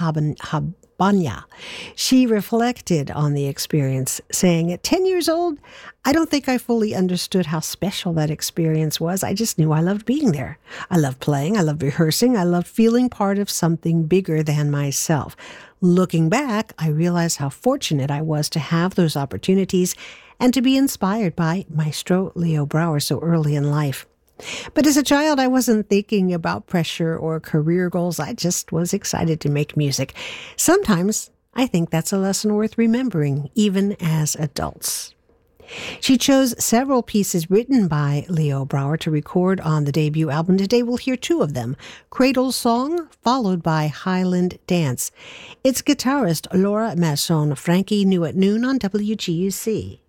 Habanya. She reflected on the experience, saying, at 10 years old, I don't think I fully understood how special that experience was. I just knew I loved being there. I loved playing. I loved rehearsing. I loved feeling part of something bigger than myself. Looking back, I realized how fortunate I was to have those opportunities and to be inspired by Maestro Leo Brouwer so early in life. But as a child, I wasn't thinking about pressure or career goals. I just was excited to make music. Sometimes I think that's a lesson worth remembering, even as adults. She chose several pieces written by Leo Brouwer to record on the debut album. Today we'll hear two of them, Cradle Song, followed by Highland Dance. It's guitarist Laura Masson Frankie new at noon on WGUC.